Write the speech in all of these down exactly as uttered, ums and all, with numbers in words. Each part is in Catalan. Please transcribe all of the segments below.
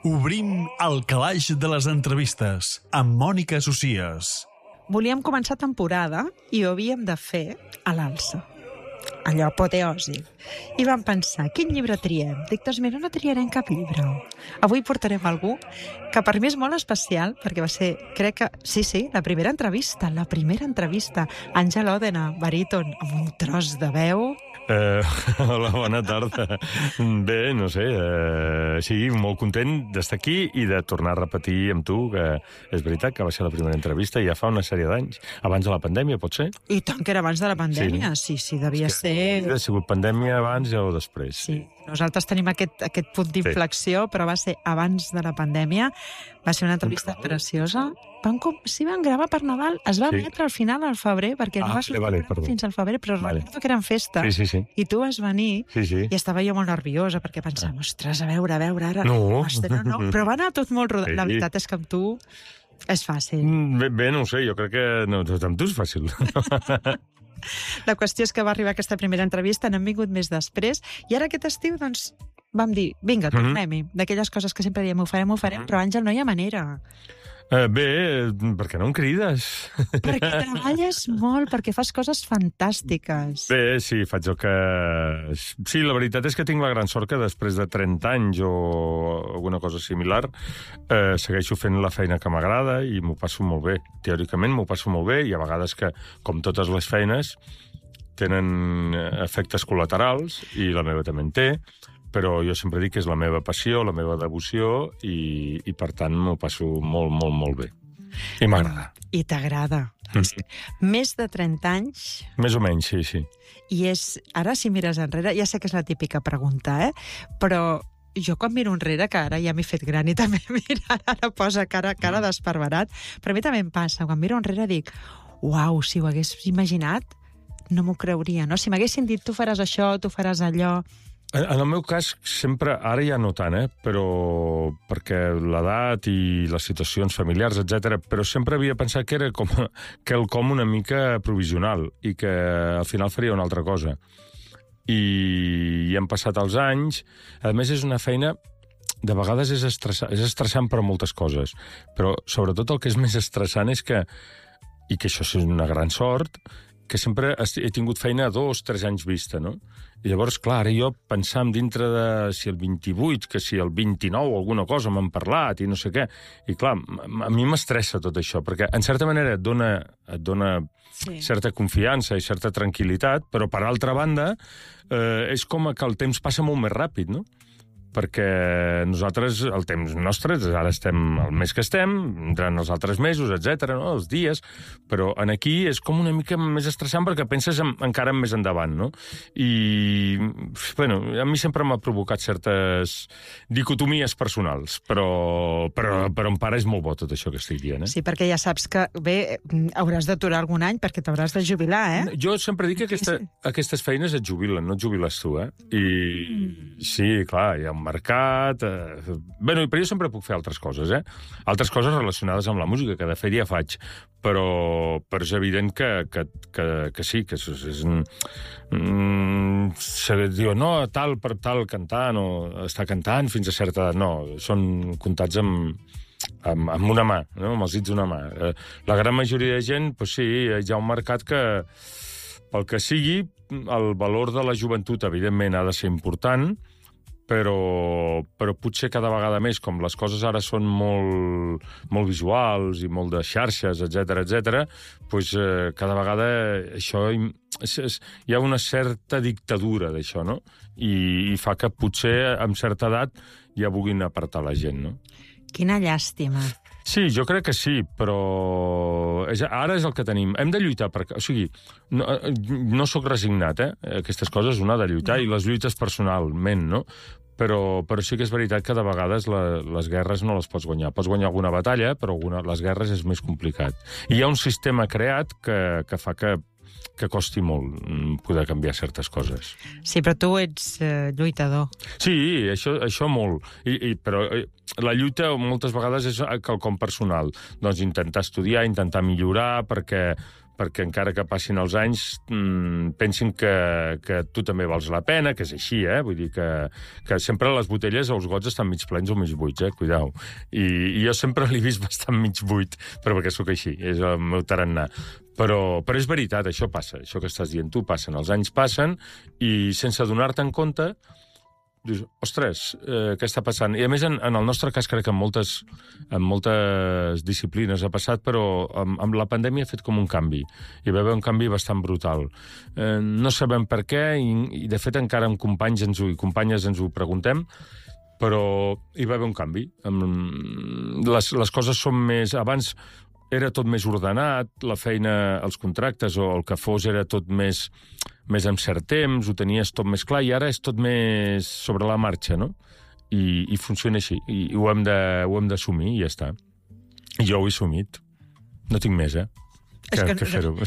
Obrim el calaix de les entrevistes amb Mònica Socias. Volíem començar temporada i ho havíem de fer a l'alça. Allò, apoteosi. I vam pensar, quin llibre triem? Dic, doncs mira, no triarem cap llibre. Avui portarem algú que per mi és molt especial, perquè va ser, crec que, sí, sí, la primera entrevista, la primera entrevista. Àngel Òdena, baríton, amb un tros de veu. Uh, hola, bona tarda. Bé, no sé, uh, sí, molt content d'estar aquí i de tornar a repetir amb tu, que és veritat que va ser la primera entrevista ja fa una sèrie d'anys. Abans de la pandèmia, pot ser? I tant que era abans de la pandèmia, sí, sí, sí devia és ser... Ha sigut pandèmia abans o després. Sí, nosaltres tenim aquest, aquest punt d'inflexió, sí. Però va ser abans de la pandèmia. Va ser una entrevista preciosa. Vam, com, sí, vam gravar per Nadal. Es va emetre sí. al final al febrer, perquè ah, no va sortir vale, vale, fins al febrer, però vale. Recordo que eren festa. Sí, sí, sí. I tu vas venir sí, sí. i estava jo molt nerviosa, perquè pensava, ostres, a veure, a veure, ara... No. no, no. Però va anar tot molt rodat. Sí. La veritat és que amb tu és fàcil. Bé, bé no ho sé, jo crec que no, amb tu és fàcil. La qüestió és que va arribar aquesta primera entrevista, n'hem vingut més després, i ara aquest estiu, doncs, vam dir, vinga, tornem-hi. Mm-hmm. D'aquelles coses que sempre diem, ho farem, ho farem, però Àngel, no hi ha manera. Uh, bé, per què no em crides? Perquè treballes molt, perquè fas coses fantàstiques. Bé, sí, faig el que... Sí, la veritat és que tinc la gran sort que després de trenta anys o alguna cosa similar eh, segueixo fent la feina que m'agrada i m'ho passo molt bé. Teòricament m'ho passo molt bé i a vegades que, com totes les feines, tenen efectes col·laterals i la meva també en té, però jo sempre dic que és la meva passió, la meva devoció i, i per tant m'ho passo molt, molt, molt bé. I m'agrada. I t'agrada. Mm. Més de trenta anys... Més o menys, sí, sí. I és... Ara, si mires enrere, ja sé que és la típica pregunta, eh? Però jo quan miro enrere, que ara ja m'he fet gran i també mira, ara posa cara, cara d'esparverat, però a mi també em passa. Quan miro enrere dic, uau, si ho hagués imaginat, no m'ho creuria, no? Si m'haguessin dit, tu faràs això, tu faràs allò... En el meu cas, sempre, ara ja no tant, eh? Però perquè l'edat i les situacions familiars, etcètera, però sempre havia pensat que era com, que el com una mica provisional i que al final faria una altra cosa. I, i han passat els anys. A més, és una feina... De vegades és estressant, és estressant per moltes coses, però sobretot el que és més estressant és que, i que això és una gran sort, que sempre he tingut feina a dos, tres anys vista, no? I llavors, clar, ara jo pensàvem dintre de si el vint-i-vuit, que si el vint-i-nou o alguna cosa m'han parlat i no sé què. I clar, a mi m'estressa tot això, perquè en certa manera et dona, et dona sí. certa confiança i certa tranquil·litat, però per altra banda eh, és com que el temps passa molt més ràpid, no? Perquè nosaltres, el temps nostre, ara estem el mes que estem, entrant els altres mesos, etcètera, no? Els dies, però en aquí és com una mica més estressant perquè penses en, encara més endavant, no? I, bueno, a mi sempre m'ha provocat certes dicotomies personals, però, però, però en part és molt bo tot això que estic dient, eh? Sí, perquè ja saps que, bé, hauràs d'aturar algun any perquè t'hauràs de jubilar, eh? Jo sempre dic que aquesta, aquestes feines et jubilen, no et jubiles tu, eh? I mm. sí, clar, hi ha un mercat... Eh... Bé, però jo sempre puc fer altres coses, eh? Altres coses relacionades amb la música, que de fet ja faig, però, però és evident que, que, que, que sí, que és... és mm, se diu, no, tal per tal cantant, o està cantant fins a certa edat. No, són comptats amb, amb, amb una mà, no? Amb els dits d'una mà. Eh, la gran majoria de gent, doncs sí, hi ha un mercat que, pel que sigui, el valor de la joventut, evidentment, ha de ser important, però, però potser cada vegada més, com les coses ara són molt, molt visuals i molt de xarxes, etcètera, etcètera, doncs eh, cada vegada això és, és, hi ha una certa dictadura d'això, no? I, I fa que potser amb certa edat ja vulguin apartar la gent, no? Quina llàstima. Sí, jo crec que sí, però és, ara és el que tenim. Hem de lluitar, perquè, o sigui, no, no sóc resignat, eh? Aquestes coses una ha de lluitar, i les lluites personalment, no? Però, però sí que és veritat que de vegades la, les guerres no les pots guanyar. Pots guanyar alguna batalla, però alguna, les guerres és més complicat. I hi ha un sistema creat que, que fa que que costi molt poder canviar certes coses. Sí, però tu ets eh, lluitador. Sí, això, això molt. I, i, però la lluita moltes vegades és quelcom personal. Doncs intentar estudiar, intentar millorar, perquè perquè encara que passin els anys mmm, pensin que, que tu també vals la pena, que és així, eh? Vull dir que, que sempre les botelles o els gots estan mig plens o mig buits, eh? Cuidao. I, i jo sempre l'he vist bastant mig buit, però perquè sóc així, és el meu tarannà. Però, però és veritat, això passa, això que estàs dient tu passen, els anys passen i sense adonar-te en compte dius, ostres, eh, què està passant? I a més, en, en el nostre cas, crec que en moltes, en moltes disciplines ha passat, però amb, amb la pandèmia ha fet com un canvi. Hi va haver un canvi bastant brutal. Eh, no sabem per què, i, i de fet encara amb companys ens ho, i companyes ens ho preguntem, però hi va haver un canvi. Les, les coses són més... Abans era tot més ordenat, la feina, els contractes o el que fos era tot més, més en cert temps, ho tenies tot més clar, i ara és tot més sobre la marxa, no? I, i funciona així, i, i ho hem de, ho hem d'assumir, i ja està. I jo ho he assumit. No tinc més, eh? Que, que, que fer-ho.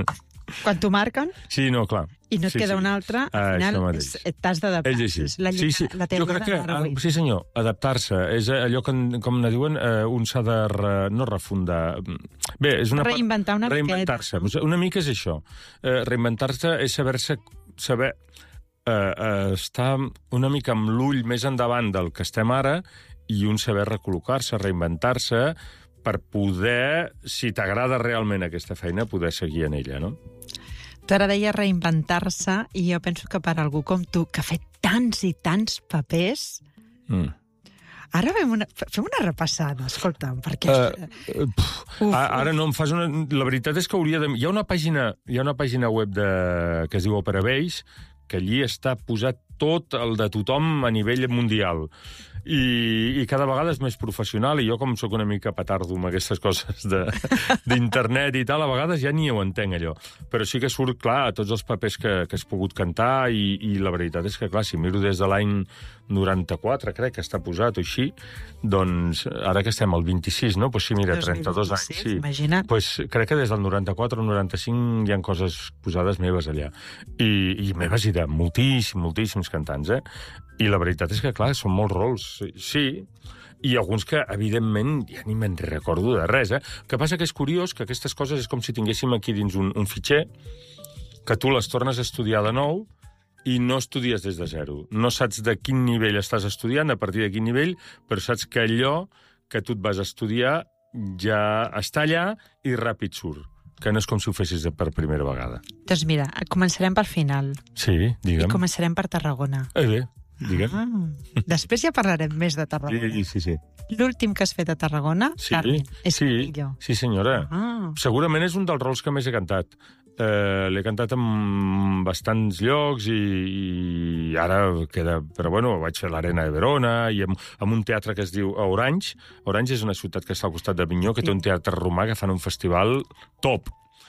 Quan t'ho marquen... Sí, no, clar. I no et sí, queda sí. una altra, al ah, final t'has d'adaptar. És així. La, sí, sí. La jo crec que, ah, sí senyor, adaptar-se. És allò que, com ne diuen, eh, un s'ha de re, no refundar. Bé, és una reinventar una miqueta. Reinventar-se. Una mica és això. Eh, reinventar-se és saber-se... saber eh, eh, estar una mica amb l'ull més endavant del que estem ara i un saber recol·locar-se, reinventar-se per poder, si t'agrada realment aquesta feina, poder seguir en ella, no? Tu ara deies reinventar-se i jo penso que per algú com tu, que ha fet tants i tants papers... Mm. Ara fem una, fem una repassada, escolta'm, perquè... Uh, uh, ara no em fas una... La veritat és que hauria de... Hi ha una pàgina, hi ha una pàgina web de, que es diu Opera Base, que allí està posat tot el de tothom a nivell mundial. I, i cada vegada és més professional, i jo, com sóc una mica petardo amb aquestes coses d'internet i tal, a vegades ja ni ho entenc, allò. Però sí que surt, clar, tots els papers que, que has pogut cantar, i, i la veritat és que, clar, si miro des de l'any noranta-quatre, crec que està posat, o així, doncs, ara que estem al vint-i-sis, no? Pues sí, mira, trenta-dos anys, sí. Imagina't. Pues crec que des del noranta-quatre al noranta-cinc hi ha coses posades meves allà. I, i meves i de moltíssims, moltíssims cantants, eh? I la veritat és que, clar, són molts rols, sí, i alguns que, evidentment, ja ni me'n recordo de res, eh? El que passa que és curiós que aquestes coses és com si tinguéssim aquí dins un, un fitxer, que tu les tornes a estudiar de nou i no estudies des de zero. No saps de quin nivell estàs estudiant, a partir de quin nivell, però saps que allò que tu et vas estudiar ja està allà i ràpid surt, que no és com si ho fessis per primera vegada. Doncs mira, començarem pel final. Sí, digue'm. I començarem per Tarragona. Eh bé. Digue'm. Ah, després ja parlarem més de Tarragona. Sí, sí, sí. L'últim que has fet a Tarragona, sí, Carmen, és sí, Camillo. Sí, senyora. Ah. Segurament és un dels rols que més he cantat. Eh, l'he cantat en bastants llocs i, i ara queda... Però bueno, vaig fer l'Arena de Verona i en, en un teatre que es diu Orange. Orange és una ciutat que està al costat d'Avinyó, que sí. Té un teatre romà que fan un festival top.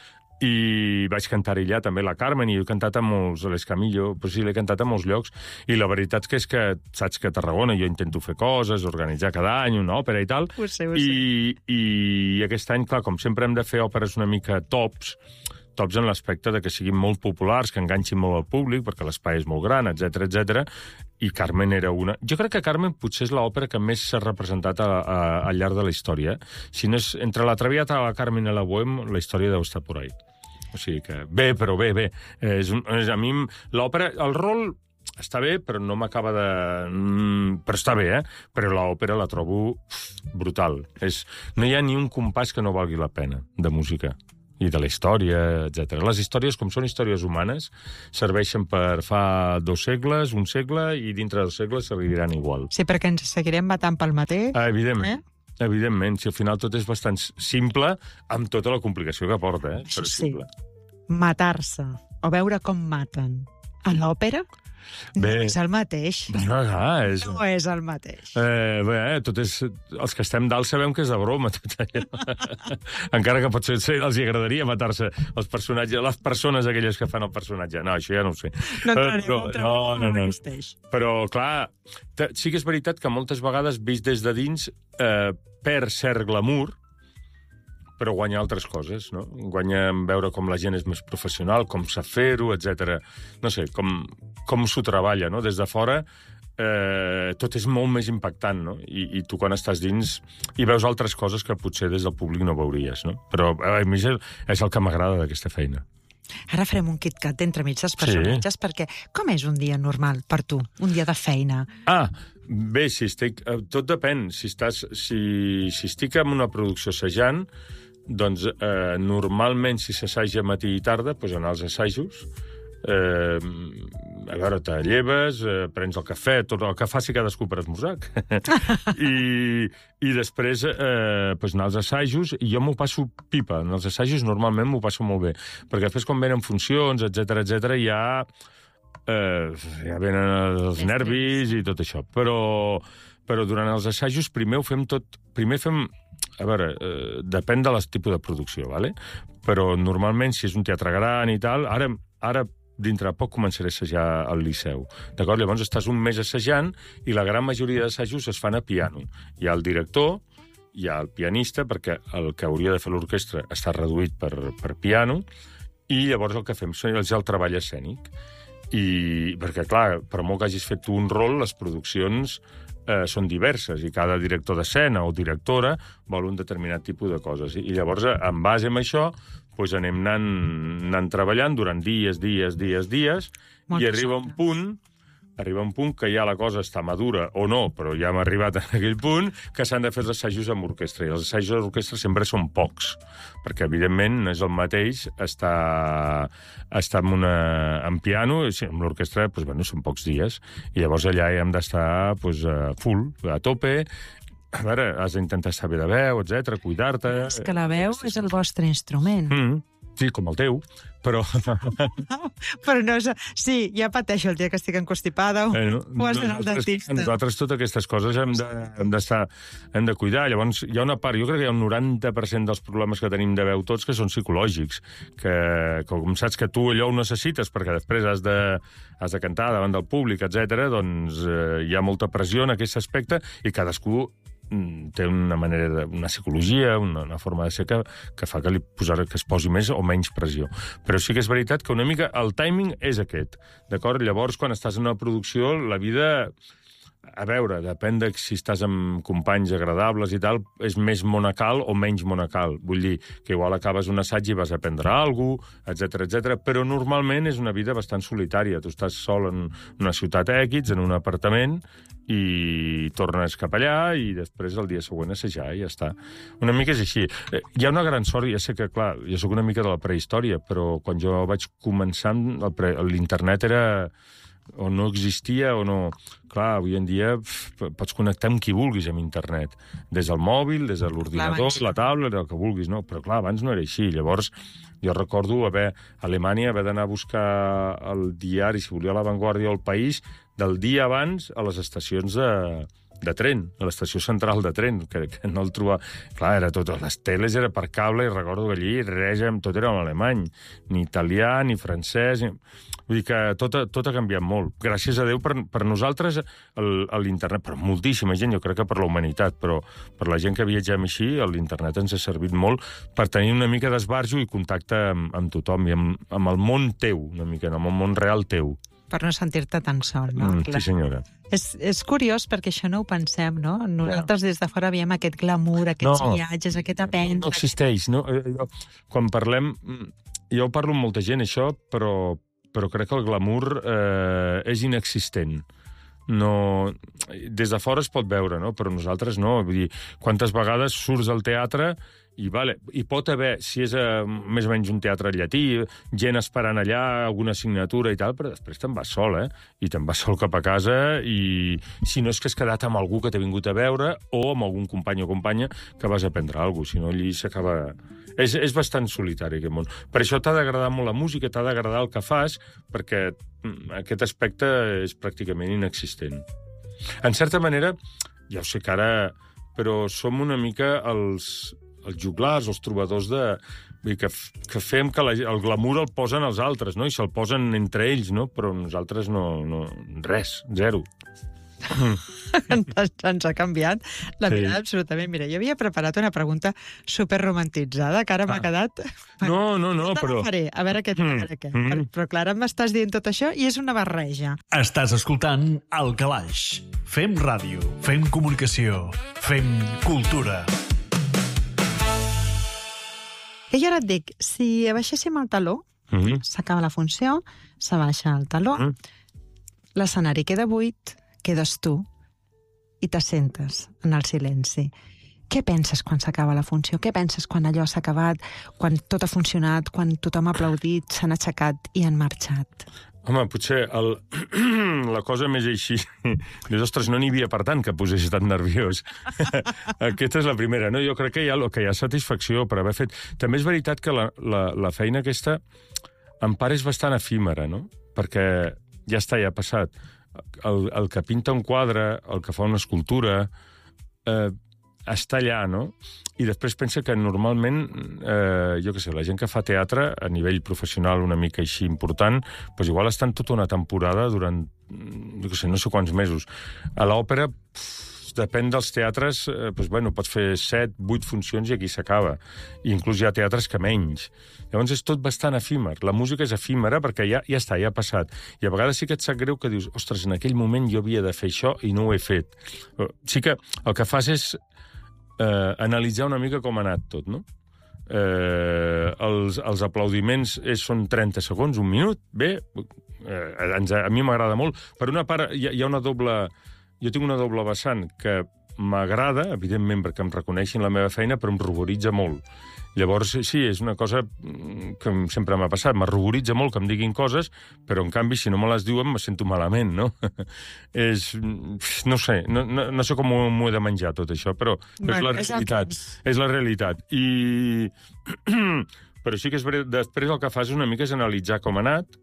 I vaig cantar allà també la Carmen, i he cantat a molts, a l'Escamillo, però sí, l'he cantat a molts llocs, i la veritat que és que saps que a Tarragona jo intento fer coses, organitzar cada any una òpera i tal, ho sé, ho sé. I, i aquest any, clar, com sempre hem de fer òperes una mica tops, tops en l'aspecte de que siguin molt populars, que enganxin molt al públic, perquè l'espai és molt gran, etcètera, etcètera, i Carmen era una... Jo crec que Carmen potser és l'òpera que més s'ha representat a, a, al llarg de la història. Si no és entre la Traviata, la Carmen i la Bohème, la història deu estar por ahí. O sigui que... Bé, però bé, bé. És, és, a mi l'òpera... El rol està bé, però no m'acaba de... Mm, però està bé, eh? Però l'òpera la trobo brutal. És, no hi ha ni un compàs que no valgui la pena, de música. I de la història, etcètera. Les històries, com són històries humanes, serveixen per fa dos segles, un segle, i dintre dels segles serviran igual. Sí, perquè ens seguirem matant pel mateix. Ah, evidentment. Eh? Evidentment. Si al final tot és bastant simple, amb tota la complicació que porta, eh? Però sí. Simple. Matar-se, o veure com maten. A l'òpera? Bé, no és el mateix. No, ah, és... no és el mateix. Eh, bé, eh, tot és... Els que estem dalt sabem que és de broma, tot allò. Encara que potser els agradaria matar-se els personatges, les persones aquelles que fan el personatge. No, això ja no ho sé. No entrarem, Però, no, no, no, no. existeix. Però, clar, sí que és veritat que moltes vegades, vist des de dins, eh, perd cert glamour, però guanya altres coses, no? Guanya en veure com la gent és més professional, com sap fer-ho, etcètera. No sé, com, com s'ho treballa, no? Des de fora eh, tot és molt més impactant, no? I, I tu quan estàs dins i veus altres coses que potser des del públic no veuries, no? Però a mi és el, és el que m'agrada d'aquesta feina. Ara farem un KitKat d'entremig dels personatges, sí. Perquè com és un dia normal per tu? Un dia de feina? Ah, bé, si estic... Tot depèn. Si, estàs, si, si estic en una producció assajant, doncs eh, normalment si s'assaja matí i tarda, doncs anar als assajos, eh, a veure, te lleves, eh, prens el cafè, tot el que faci cadascú per esmorzar, I, i després eh, doncs anar als assajos, i jo m'ho passo pipa. En els assajos normalment m'ho passo molt bé, perquè després quan venen funcions, etcètera, etcètera, ja, eh, ja venen els nervis i tot això. Però, però durant els assajos primer ho fem tot... Primer fem... A veure, eh, depèn de les tipus de producció, ¿vale? Però normalment, si és un teatre gran i tal, ara, ara dintre de poc començaré a assajar al Liceu. D'acord? Llavors estàs un mes assajant i la gran majoria d'assajos es fan a piano. Hi ha el director, hi ha el pianista, perquè el que hauria de fer l'orquestra està reduït per, per piano, i llavors el que fem és el treball escènic. I perquè, clar, per molt que hagis fet tu un rol, les produccions eh, són diverses i cada director d'escena o directora vol un determinat tipus de coses. I llavors, en base a això, doncs anem anant, anant treballant durant dies, dies, dies, dies, Molt i arriba un punt arriba un punt que ja la cosa està madura o no, però ja hem arribat a aquell punt que s'han de fer els assajos amb orquestra. I els assajos d'orquestra sempre són pocs, perquè, evidentment, no és el mateix estar, estar amb, una, amb piano, amb l'orquestra, doncs, bueno, són pocs dies, i llavors allà hi hem d'estar doncs, full, a tope. A veure, has d'intentar estar bé de veu, etcètera, cuidar-te... És que la veu és el vostre instrument. Mm, sí, com el teu, però... Però no, sí, ja pateixo el dia que estic encostipada o, eh, no, o has d'anar al dentista. Nosaltres totes aquestes coses hem de, hem d'estar, hem de cuidar. Llavors, hi ha una part, jo crec que hi ha un noranta per cent dels problemes que tenim de veu tots que són psicològics, que, que com saps que tu allò ho necessites perquè després has de, has de cantar davant del públic, etcètera, doncs eh, hi ha molta pressió en aquest aspecte i cadascú té una manera, de, una psicologia, una, una forma de ser que, que fa que li posar, que es posi més o menys pressió. Però sí que és veritat que una mica el timing és aquest, d'acord? Llavors, quan estàs en una producció, la vida... A veure, depèn de si estàs amb companys agradables i tal, és més monacal o menys monacal. Vull dir que igual acabes un assaig i vas a aprendre alguna cosa, etcètera, etcètera, però normalment és una vida bastant solitària. Tu estàs sol en una ciutat X, en un apartament, i tornes cap allà i després el dia següent assajar i ja està. Una mica és així. Hi ha una gran sort, ja sé que, clar, jo sóc una mica de la prehistòria, però quan jo vaig començar, l'internet era... o no existia o no... Clar, avui en dia pf, pots connectar amb qui vulguis amb internet. Des del mòbil, des de l'ordinador, la taula, el que vulguis, no? Però clar, abans no era així. Llavors, jo recordo haver a Alemanya haver d'anar a buscar el diari, si volia La Vanguardia o El País, del dia abans a les estacions de, de tren, a l'estació central de tren, que, que no el trobava... Clar, era tot, les teles era per cable i recordo que allí res, tot era en alemany, ni italià, ni francès... Ni... Vull dir que tot, tot ha canviat molt. Gràcies a Déu per, per nosaltres l'internet, per moltíssima gent, jo crec que per la humanitat, però per la gent que viatgem així, l'internet ens ha servit molt per tenir una mica d'esbarjo i contacte amb, amb tothom i amb, amb el món teu, una mica, amb el món real teu. Per no sentir-te tan sol, no? Mm, sí, senyora. És, és curiós perquè això no ho pensem, no? Nosaltres des de fora veiem aquest glamour, aquests no, viatges, aquest aprendre... No existeix, no? Quan parlem... Jo parlo amb molta gent, això, però... però crec que el glamour eh, és inexistent. No... Des de fora es pot veure, no? Però nosaltres no. Vull dir, quantes vegades surts al teatre i, vale, i pot haver, si és eh, més o menys un teatre llatí, gent esperant allà, alguna assignatura i tal, però després te'n vas sol, eh? I te'n vas sol cap a casa i si no és que has quedat amb algú que t'ha vingut a veure o amb algun company o companya que vas a aprendre alguna cosa, si no allí s'acaba... És, és bastant solitari aquest món. Per això t'ha d'agradar molt la música, t'ha d'agradar el que fas, perquè aquest aspecte és pràcticament inexistent. En certa manera, ja ho sé que ara... Però som una mica els, els joglars, els trobadors de... Vull dir, que, que fem que la, el glamour el posen els altres, no? I se'l posen entre ells, no? Però nosaltres no... no res, zero. ens, ens ha canviat la Sí. mirada absolutament. Mira, jo havia preparat una pregunta superromantitzada, que ara m'ha Ah. quedat... No, no, no, Te la però... faré, a veure què, a veure què. Mm. Però, però clar, ara m'estàs dient tot això i és una barreja. Estàs escoltant El Calaix. Fem ràdio, fem comunicació, fem cultura. I jo ara et dic, si abaixéssim el taló, Mm. s'acaba la funció, s'abaixa el taló, Mm. l'escenari queda buit, quedes tu i t'assentes en el silenci. Què penses quan s'acaba la funció? Què penses quan allò s'ha acabat, quan tot ha funcionat, quan tothom ha aplaudit, s'han aixecat i han marxat? Home, potser el... la cosa més així... Dius, ostres, no n'hi havia per tant que posés tan nerviós. Aquesta és la primera, no? Jo crec que hi ha, que hi ha satisfacció per haver fet... També és veritat que la, la, la feina aquesta, en part, és bastant efímera, no? Perquè ja està, ja ha passat. El, el que pinta un quadre, el que fa una escultura, eh, està allà, no? I després pensa que normalment, eh, jo què sé, la gent que fa teatre a nivell professional una mica així important, doncs igual estan tota una temporada durant, jo què sé, no sé quants mesos. A l'òpera, pff, depèn dels teatres, eh, doncs, bueno, pots fer set, vuit funcions i aquí s'acaba. I inclús hi ha teatres que menys. Llavors és tot bastant efímer. La música és efímera perquè ja, ja està, ja ha passat. I a vegades sí que et sap greu que dius, ostres, en aquell moment jo havia de fer això i no ho he fet. Sí que el que fas és eh, analitzar una mica com ha anat tot, no? Eh, els, els aplaudiments és, són trenta segons, un minut, bé, eh, ens, a mi m'agrada molt. Per una part, hi ha, hi ha una doble... Jo tinc una doble vessant que m'agrada, evidentment, perquè em reconeixin la meva feina, però em ruboritza molt. Llavors, sí, és una cosa que sempre m'ha passat. Me ruboritza molt que em diguin coses, però, en canvi, si no me les diuen, me sento malament, no? és... No sé, no, no, no sé com m'ho he de menjar, tot això, però, però Bueno, és és la el realitat. que és. És la realitat. I... però sí que és veritat, després el que fas una mica és analitzar com ha anat,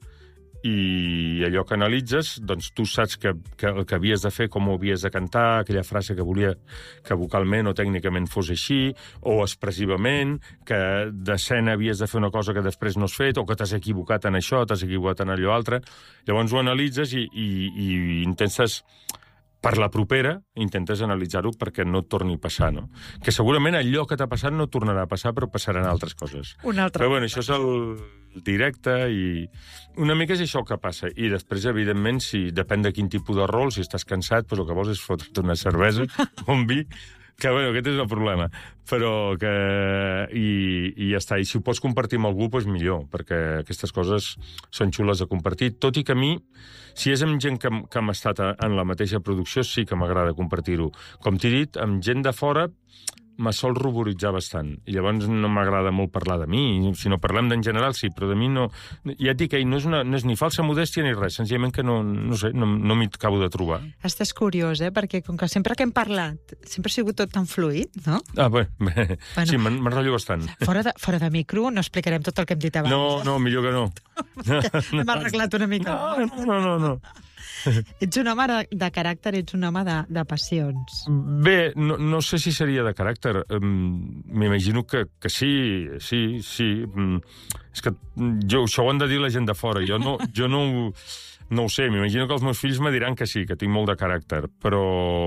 i allò que analitzes, doncs tu saps que, que el que havies de fer, com ho havies de cantar, aquella frase que volia que vocalment o tècnicament fos així, o expressivament, que d'escena havies de fer una cosa que després no has fet, o que t'has equivocat en això, t'has equivocat en allò altre. Llavors ho analitzes i, i, i intentes... Per la propera, intentes analitzar-ho perquè no et torni a passar, no? Que segurament allò que t'ha passat no tornarà a passar, però passaran altres coses. Una altra Però bueno, això és el directe i... Una mica és això que passa. I després, evidentment, si depèn de quin tipus de rol, si estàs cansat, doncs el que vols és fotre't una cervesa, un vi, que, bueno, aquest és el problema. Però que... I, i ja està. I si ho pots compartir amb algú, doncs millor, perquè aquestes coses són xules de compartir. Tot i que a mi, si és amb gent que, que hem estat en la mateixa producció, sí que m'agrada compartir-ho. Com t'he dit, amb gent de fora me sol ruboritzar bastant. I llavors no m'agrada molt parlar de mi. Si no parlem d'en general, sí, però de mi no... Ja et dic, no és, una, no és ni falsa modèstia ni res, senzillament que no, no sé, no, no m'hi acabo de trobar. Estàs curiós, eh? Perquè com que sempre que hem parlat sempre ha sigut tot tan fluid, no? Ah, bé, bé. Bueno. Sí, m'enrotllo bastant. Fora de, fora de micro no explicarem tot el que hem dit abans. No, no, millor que no. Hem arreglat una mica. No, no, no, no. Ets un home de, de caràcter, ets un home de, de passions. Bé, no, no sé si seria de caràcter. Um, M'imagino que, que sí, sí, sí. Um, és que jo, això ho han de dir la gent de fora. Jo no, jo no, no ho sé. M'imagino que els meus fills me diran que sí, que tinc molt de caràcter. Però...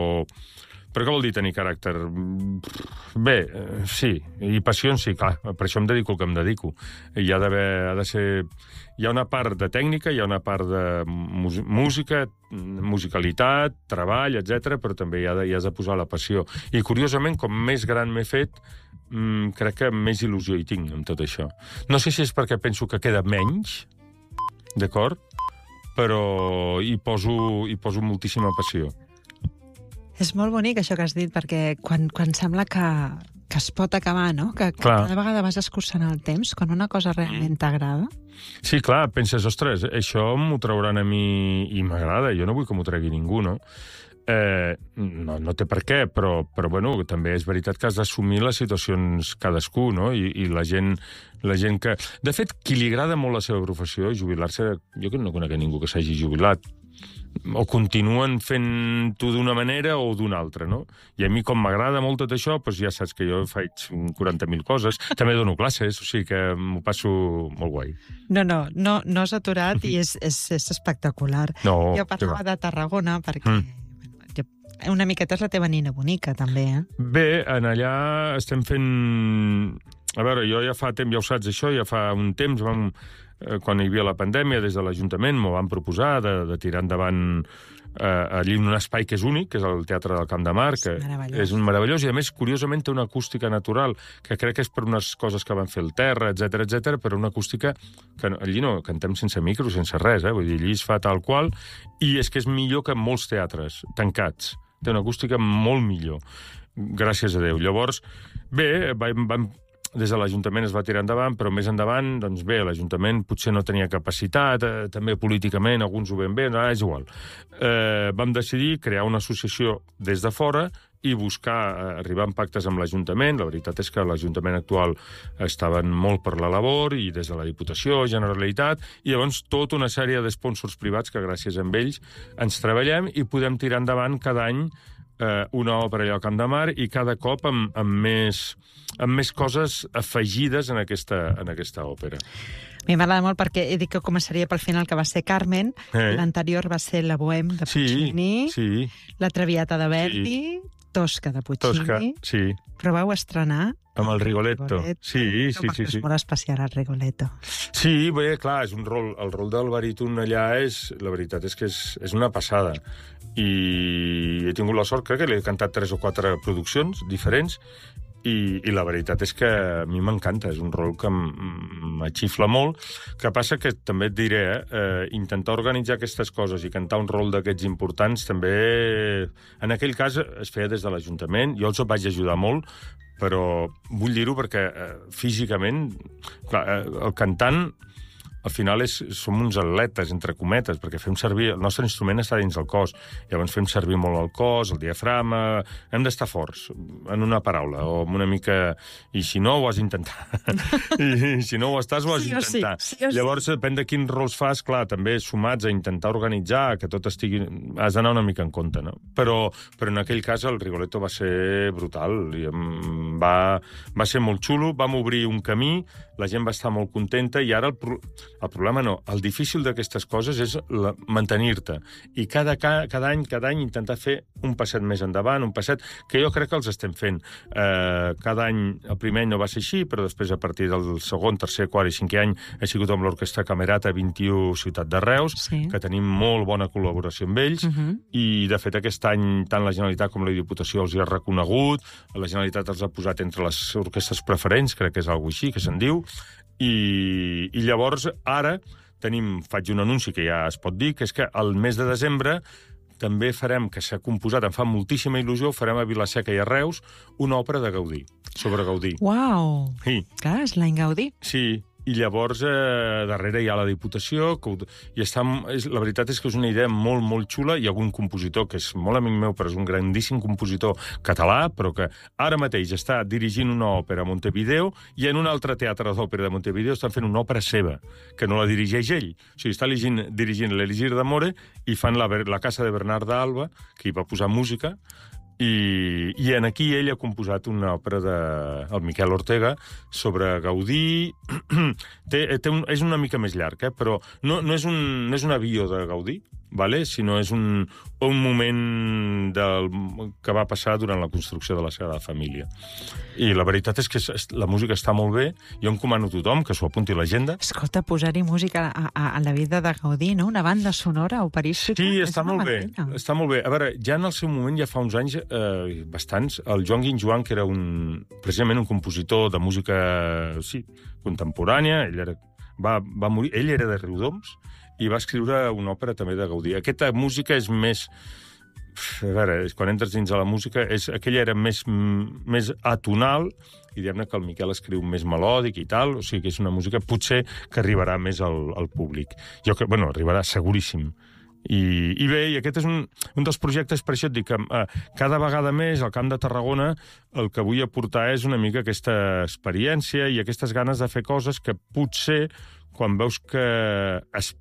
Però què vol dir tenir caràcter? Bé, sí, i passions sí, clar, per això em dedico el que em dedico. Hi ha d'haver, ha de ser... Hi ha una part de tècnica, hi ha una part de música, musicalitat, treball, etcètera, però també hi, ha de, hi has de posar la passió. I, curiosament, com més gran m'he fet, mmm, crec que més il·lusió hi tinc amb tot això. No sé si és perquè penso que queda menys, d'acord? Però hi poso, hi poso moltíssima passió. És molt bonic això que has dit, perquè quan, quan sembla que, que es pot acabar, no? Que, que Clar. cada vegada vas escurçant el temps, quan una cosa realment t'agrada. Sí, clar, penses, ostres, això m'ho trauran a mi i m'agrada, jo no vull que m'ho tregui ningú, no? Eh, no, no té per què, però, però bueno, també és veritat que has d'assumir les situacions cadascú, no? I, i la gent, la gent que... De fet, qui li agrada molt la seva professió, jubilar-se, jo que no conec a ningú que s'hagi jubilat, o continuen fent-ho d'una manera o d'una altra, no? I a mi, com m'agrada molt tot això, doncs ja saps que jo faig quaranta mil coses. També dono classes, o sigui que m'ho passo molt guai. No, no, no, no has aturat i és, és, és espectacular. No, Jo parlava que de Tarragona perquè... Mm. una miqueta és la teva nina bonica, també, eh? Bé, en allà estem fent... A veure, jo ja fa temps, ja ho saps això, ja fa un temps, vam, eh, quan hi havia la pandèmia, des de l'Ajuntament m'ho van proposar de, de tirar endavant eh, allí en un espai que és únic, que és el Teatre del Camp de Mar, que és un meravellós, i a més, curiosament, té una acústica natural, que crec que és per unes coses que van fer el terra, etcètera, etcètera, però una acústica que allí no cantem sense micro, sense res, eh? Vull dir, allí es fa tal qual, i és que és millor que molts teatres tancats. Té una acústica molt millor, gràcies a Déu. Llavors, bé, vam, vam des de l'Ajuntament es va tirar endavant, però més endavant, doncs bé, l'Ajuntament potser no tenia capacitat, eh, també políticament, alguns ho ven bé, no, és igual. Eh, vam decidir crear una associació des de fora i buscar, eh, arribar a pactes amb l'Ajuntament. La veritat és que l'Ajuntament actual estaven molt per la labor, i des de la Diputació, Generalitat, i llavors tota una sèrie d'esponsors privats que gràcies a ells ens treballem i podem tirar endavant cada any eh, una òpera allà al Camp de Mar, i cada cop amb, amb més... amb més coses afegides en aquesta, en aquesta òpera. A mi m'agrada molt perquè he dit que començaria pel final, que va ser Carmen, eh? L'anterior va ser la Bohème de Puccini, sí, sí. La Traviata de Verdi, sí. Tosca de Puccini, Tosca, sí. Però vau estrenar... Amb el Rigoletto. Rigoletto. Sí, sí, sí, sí. És molt especial el Rigoletto. Sí, bé, clar, és un rol, el rol del baríton allà és, la veritat és que és, és una passada. I he tingut la sort, crec que l'he cantat tres o quatre produccions diferents, I, i la veritat és que a mi m'encanta, és un rol que m'axifla molt. Que passa que, també et diré, eh, intentar organitzar aquestes coses i cantar un rol d'aquests importants també... En aquell cas es feia des de l'Ajuntament, jo els vaig ajudar molt, però vull dir-ho perquè eh, físicament, clar, eh, el cantant... Al final és, som uns atletes, entre cometes, perquè fem servir... El nostre instrument està dins el cos. Llavors fem servir molt el cos, el diafragma... Hem d'estar forts, en una paraula, o amb una mica... I si no, ho has d'intentar. I si no ho estàs, ho has d'intentar. Sí, sí, sí, Llavors, depèn de quins rols fas, clar, també sumats a intentar organitzar, que tot estigui... Has d'anar una mica en compte, no? Però, però en aquell cas el Rigoletto va ser brutal. I va, va ser molt xulo, vam obrir un camí, la gent va estar molt contenta, i ara el, pro... el problema no. El difícil d'aquestes coses és la... mantenir-te. I cada, cada any, cada any intentar fer un passet més endavant, un passet que jo crec que els estem fent. Eh, cada any, el primer any no va ser així, però després a partir del segon, tercer, quart i cinquè any he sigut amb l'Orquestra Camerata vint-i-u Ciutat de Reus, sí. que tenim molt bona col·laboració amb ells, uh-huh. i de fet aquest any tant la Generalitat com la Diputació els hi ha reconegut, la Generalitat els ha posat entre les orquestres preferents, crec que és alguna així, que se'n diu, I, i llavors ara tenim, faig un anunci que ja es pot dir, que és que el mes de desembre també farem, que s'ha composat, em fa moltíssima il·lusió, farem a Vila-seca i a Reus una òpera de Gaudí, sobre Gaudí. Uau! Sí. Clar, és l'any Gaudí. Sí, i llavors eh, darrere hi ha la Diputació, que, i està, és, la veritat és que és una idea molt, molt xula. Hi ha algun compositor que és molt amic meu, però és un grandíssim compositor català, però que ara mateix està dirigint una òpera a Montevideo, i en un altre teatre d'òpera de Montevideo estan fent una òpera seva, que no la dirigeix ell. O sigui, està dirigint, dirigint l'Elisir d'Amore, i fan la, la Casa de Bernard d'Alba, que hi va posar música, I, i en aquí ell ha composat una òpera de el Miquel Ortega sobre Gaudí. té, té un, és una mica més llarg, eh? Però no, no, és un, no és un avió de Gaudí, vale? Sinó és un, un moment del, que va passar durant la construcció de la Sagrada Família. I la veritat és que la música està molt bé. Jo encomano a tothom que s'ho apunti a l'agenda. Escolta, posar-hi música a, a, a la vida de Gaudí, no? Una banda sonora operística. Sí, està molt bé. Està molt bé. A veure, ja en el seu moment, ja fa uns anys, eh, bastants, el Joan Guinjoan, que era un, precisament un compositor de música, sí, contemporània, ell era, va, va morir, ell era de Riudoms, i va escriure una òpera també de Gaudí. Aquesta música és més... A veure, quan entres dins de la música, és, aquella era més, més atonal, i diguem-ne que el Miquel escriu més melòdic i tal, o sigui que és una música potser que arribarà més al, al públic. Jo crec, bueno, arribarà seguríssim. I, i bé, i aquest és un, un dels projectes, per això et dic que eh, cada vegada més al Camp de Tarragona el que vull aportar és una mica aquesta experiència i aquestes ganes de fer coses que potser, quan veus que... Es,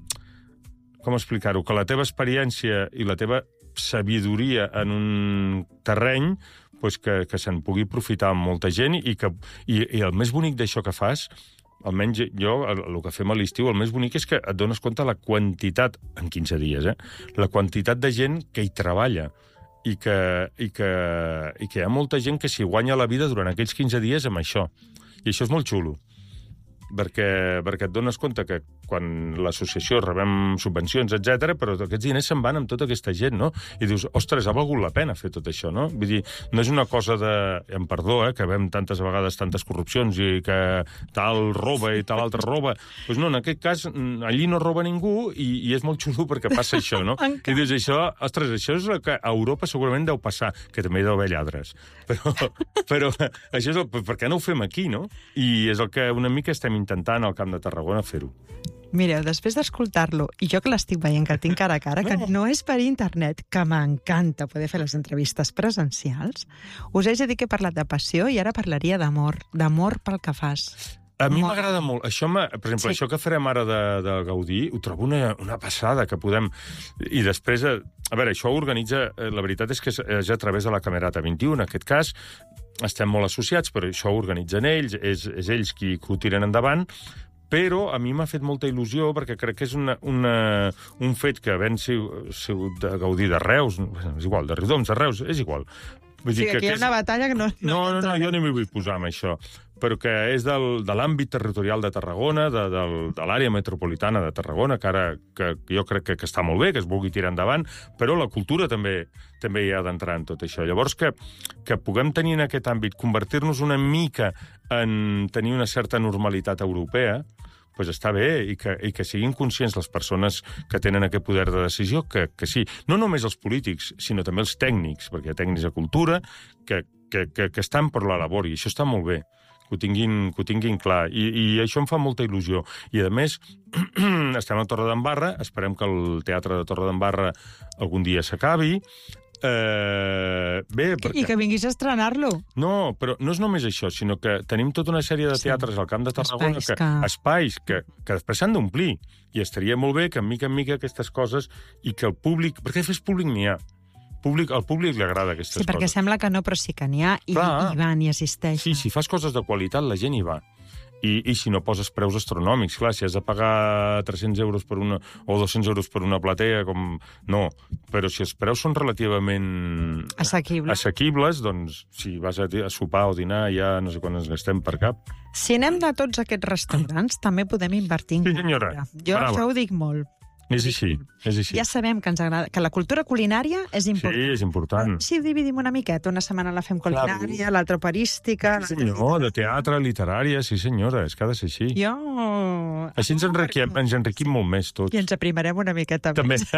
com explicar-ho? Que la teva experiència i la teva sabidoria en un terreny, pues que, que se'n pugui aprofitar amb molta gent, i, que, i, i el més bonic d'això que fas, almenys jo, el, el que fem a l'estiu, el més bonic és que et dones compte la quantitat, en quinze dies, eh? La quantitat de gent que hi treballa. i que, i, que, i que hi ha molta gent que s'hi guanya la vida durant aquells quinze dies amb això. I això és molt xulo, perquè, perquè et dones compte que quan l'associació rebem subvencions, etcètera, però aquests diners se'n van amb tota aquesta gent, no? I dius, ostres, ha valgut la pena fer tot això, no? Vull dir, no és una cosa de... Em perdó, eh, que veiem tantes vegades tantes corrupcions i que tal roba i tal altre roba. Doncs pues no, en aquest cas, allí no roba ningú i, i és molt xulo perquè passa això, no? I dius, això, ostres, això és el que a Europa segurament deu passar, que també hi deu haver lladres. Però, però això és el... Per què no ho fem aquí, no? I és el que una mica estem intentant al Camp de Tarragona fer-ho. Mireu, després d'escoltar-lo, i jo que l'estic veient, que el tinc cara a cara, que no és per internet, que m'encanta poder fer les entrevistes presencials, us haig de dir que he parlat de passió i ara parlaria d'amor, d'amor pel que fas. A mi m'agrada molt. Això, per exemple, sí. Això que farem ara de, de Gaudí, ho trobo una, una passada, que podem... I després, a veure, això ho organitza... La veritat és que és a través de la Camerata vint-i-u, en aquest cas, estem molt associats, però això ho organitzen ells, és, és ells qui, qui ho tiren endavant, però a mi m'ha fet molta il·lusió perquè crec que és una, una, un fet que havent sigut de Gaudí de Reus, és igual, de Riudoms, de Reus, és igual. Vull sí, dir que aquí hi ha una batalla que no... No, no, no, jo no m'hi vull posar amb això, però que és del, de l'àmbit territorial de Tarragona, de, de, de l'àrea metropolitana de Tarragona, que ara que, que jo crec que, que està molt bé, que es vulgui tirar endavant, però la cultura també també hi ha d'entrar en tot això. Llavors, que, que puguem tenir en aquest àmbit, convertir-nos una mica en tenir una certa normalitat europea, pues està bé, i que, i que siguin conscients les persones que tenen aquest poder de decisió, que, que sí, no només els polítics, sinó també els tècnics, perquè hi ha tècnics de cultura que, que, que, que estan per la labor, i això està molt bé, que ho tinguin, que ho tinguin clar, i, i això em fa molta il·lusió. I, a més, estem a Torredembarra, esperem que el Teatre de Torredembarra algun dia s'acabi. Eh, bé, perquè... I que vinguis a estrenar-lo. No, però no és només això, sinó que tenim tota una sèrie de teatres sí. al Camp de Tarragona, espais que, que... espais que, que després s'han d'omplir, i estaria molt bé que, en mica en mica, aquestes coses, i que el públic... Perquè fes públic n'hi ha. Públic, al públic li agrada aquestes coses. Sí, perquè coses. Sembla que no, però sí que n'hi ha, i, i van, i assisteixen. Sí, si fas coses de qualitat, la gent hi va. I, i si no poses preus astronòmics, clar, si has de pagar tres-cents euros per una, o dos-cents euros per una platea, com... No, però si els preus són relativament... Assequibles. Assequibles, doncs, si vas a, a sopar o dinar, ja no sé quan ens gastem per cap. Si anem de tots aquests restaurants, també podem invertir en sí, senyora. cultura. Jo Brava. Això ho dic molt. És així, és així. Ja sabem que ens agrada, que la cultura culinària és important. Sí, és important. Si dividim una miqueta, una setmana la fem culinària, claro. L'altra operística... Sí, senyor, de teatre, literària, sí senyora, és que ha de ser així. Jo... Així ens enriquim, ens enriquim molt més tots. I ens aprimarem una miqueta també. més.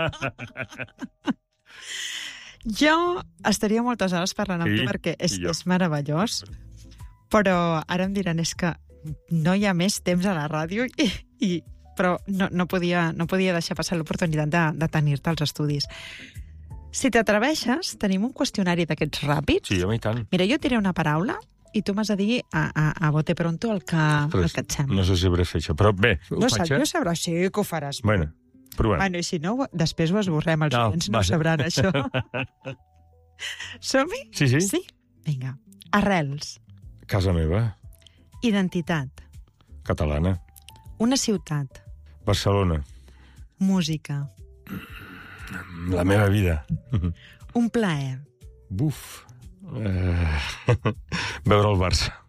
Jo estaria moltes hores parlant amb sí, tu perquè és, és meravellós, però ara em diran, és que no hi ha més temps a la ràdio i... i però no, no, podia, no podia deixar passar l'oportunitat de, de tenir-te als estudis. Si t'atreveixes, tenim un qüestionari d'aquests ràpids. Sí, home, i tant. Mira, jo diré una paraula i tu m'has de dir a, a, a bote pronto el que, el que et sembla. No sé si hauré fet això, però bé, ho no faig, eh? No sabràs, sí que ho faràs. Bueno, provem. Bueno, i si no, després ho esborrem, els oients no, no sabran això. Som-hi? Sí, sí. Sí? Vinga. Arrels. Casa meva. Identitat. Catalana. Una ciutat. Barcelona. Música. La meva vida. Un plaer. Buf. Uh, veure el Barça.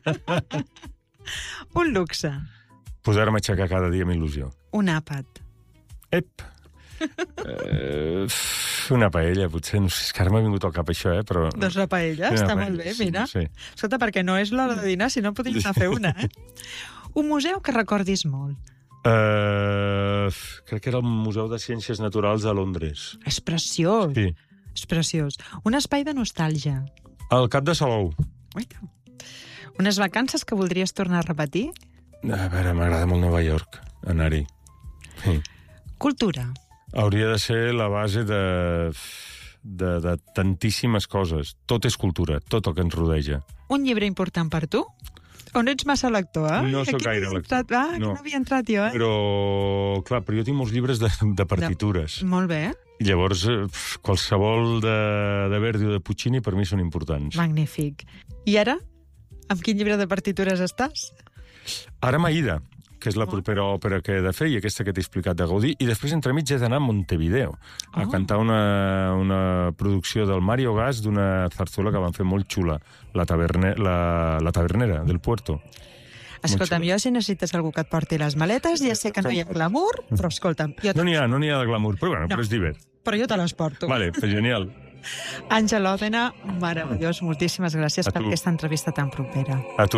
Un luxe. Poder-me aixecar cada dia amb il·lusió. Un àpat. Ep. Uh, una paella, potser. No sé, és que ara m'ha vingut al cap això, eh? Però... Doncs la paella, està paella, molt bé, mira. Sí, sí. Escolta, perquè no és l'hora de dinar, si no podries anar a fer una, eh? Un museu que recordis molt. Uh, crec que era el Museu de Ciències Naturals de Londres. És preciós. Sí. És preciós. Un espai de nostàlgia. El Cap de Salou. Uita. Unes vacances que voldries tornar a repetir? A veure, m'agrada molt Nova York, anar-hi. Sí. Cultura. Hauria de ser la base de, de, de tantíssimes coses. Tot és cultura, tot el que ens rodeja. Un llibre important per tu? O no ets massa lector, eh? No sóc gaire lector. Ah, no. no havia entrat jo, eh? Però, clar, però jo tinc molts llibres de, de partitures. No. Molt bé. I llavors, qualsevol de, de Verdi o de Puccini per mi són importants. Magnífic. I ara? Amb quin llibre de partitures estàs? Ara Maïda, que és la propera òpera que he de fer, i aquesta que t'he explicat de Gaudí, i després entremig he d'anar a Montevideo a Oh. cantar una, una producció del Mario Gas d'una zarzuela que van fer molt xula, la, taverne, la, la tavernera del Puerto. Escolta'm, jo si necessites algú que et porti les maletes, ja sé que no hi ha glamour, però escolta'm... Jo No n'hi ha, no n'hi ha de glamour, però, bueno, No. però és divert. Però jo te les porto. Vale, pues genial. Àngel Òdena, meravellós, moltíssimes gràcies A per tu. aquesta entrevista tan propera. A tu.